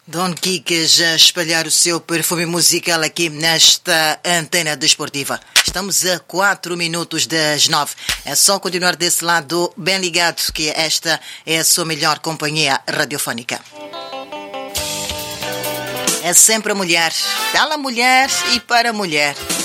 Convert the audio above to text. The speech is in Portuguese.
Don Quiques a espalhar o seu perfume musical aqui nesta antena desportiva. Estamos a 4 minutos das 9. É só continuar desse lado bem ligado, que esta é a sua melhor companhia radiofónica. É sempre a mulher, pela mulher e para a mulher.